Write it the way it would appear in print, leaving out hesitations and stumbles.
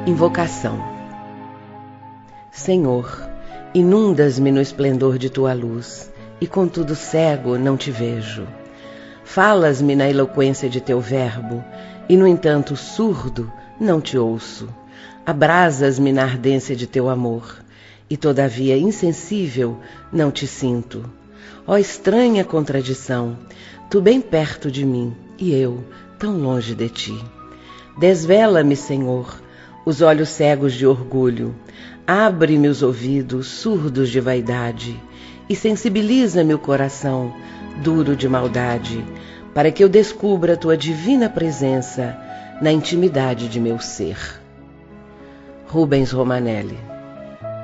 Invocação. Senhor, inundas-me no esplendor de tua luz, e contudo cego não te vejo. Falas-me na eloquência de teu verbo, e no entanto surdo não te ouço. Abrasas-me na ardência de teu amor, e todavia insensível não te sinto. Ó estranha contradição, tu bem perto de mim, e eu tão longe de ti. Desvela-me, Senhor, os olhos cegos de orgulho, abre-me os ouvidos surdos de vaidade, e sensibiliza-me o coração duro de maldade, para que eu descubra tua divina presença na intimidade de meu ser. Rubens Romanelli.